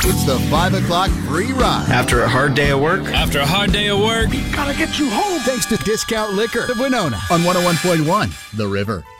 It's the 5 o'clock free ride. After a hard day of work? After a hard day of work, Gotta get you home. Thanks to Discount Liquor of Winona on 101.1 The River.